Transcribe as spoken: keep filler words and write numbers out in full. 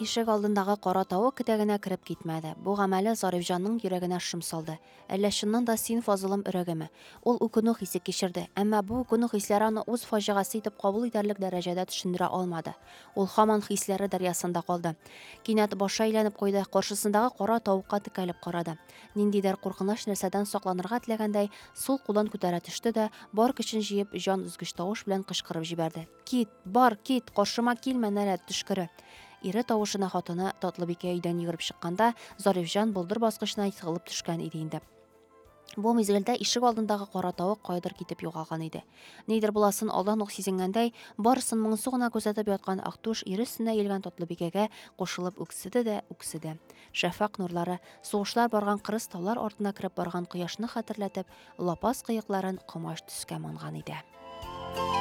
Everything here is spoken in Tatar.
ишек алдындагы кара тавык китәгенә кереп китмәде. Бу гамәле Зарифҗанның йөрәгенә шом салды. Әллә чыннан да син Фазылым өрәгеме? Ул үкенү хисе кичерде, әмма бу үкенү хисләре аны үз фаҗигасы итеп кабул итәрлек дәрәҗәдә төшендерә алмады. Ул һаман хисләре дәрьясында калды. Кинәт башы әйләнеп куйды, каршысындагы кара тавыкка текәлеп карады. Ниндидер куркыныч нәрсәдән сакланырга теләгәндәй, сул кулын күтәрә төште дә, бар көчен җыеп, җан өзгеч тавыш белән кычкырып җибәрде. Кит, бар, кит, каршыма килмә, нәләт төшкере. Ире тавышына хатыны Татлыбикә өйдән йөгереп чыкканда, Зарифҗан болдыр баскычына тыгылып төшкән иде инде. Бу мизгелдә ишек алдындагы кара тавык кайдыр китеп югалган иде. Нидер буласын алдан ук сизенгәндәй, барысын моңсу гына күзәтеп яткан Актуш ире өстенә иелгән Татлыбикәгә кушылып үкседе дә үкседе. Шәфәк нурлары, сугышлар барган кырыс таулар артына кереп барган кояшны хәтерләтеп, лапас кыякларын комач төскә манган иде.